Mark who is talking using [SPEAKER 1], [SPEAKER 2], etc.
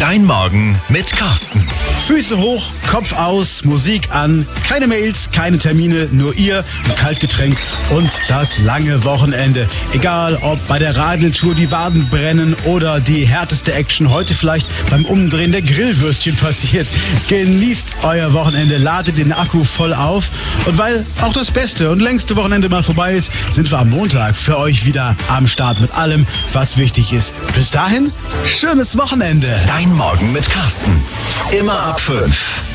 [SPEAKER 1] Dein Morgen mit Carsten.
[SPEAKER 2] Füße hoch, Kopf aus, Musik an, keine Mails, keine Termine, nur ihr, ein Kaltgetränk und das lange Wochenende. Egal, ob bei der Radeltour die Waden brennen oder die härteste Action heute vielleicht beim Umdrehen der Grillwürstchen passiert. Genießt euer Wochenende, ladet den Akku voll auf. Und weil auch das beste und längste Wochenende mal vorbei ist, sind wir am Montag für euch wieder am Start mit allem, was wichtig ist. Bis dahin, schönes Wochenende.
[SPEAKER 1] Dein Morgen mit Carsten. Immer ab 5.